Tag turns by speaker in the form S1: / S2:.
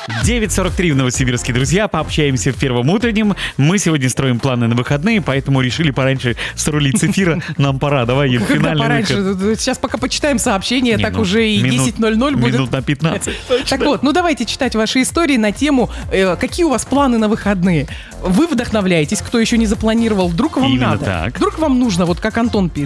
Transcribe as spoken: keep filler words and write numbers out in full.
S1: девять сорок три в Новосибирске, друзья. Пообщаемся в первом утреннем. Мы сегодня строим планы на выходные, поэтому решили пораньше срулить с эфира. Нам пора. Давай, Юль,
S2: Когда
S1: финальный
S2: пораньше?
S1: выход.
S2: Сейчас пока почитаем сообщения,
S1: Не,
S2: так
S1: ну,
S2: уже и
S1: минут-
S2: десять ноль ноль будет.
S1: Минут на пятнадцать.
S2: Так вот, ну давайте читать ваши истории на тему, э, какие у вас планы на выходные. Вы вдохновляетесь, кто еще не запланировал, вдруг вам
S1: Именно
S2: надо.
S1: так.
S2: Вдруг вам нужно, вот как Антон пишет.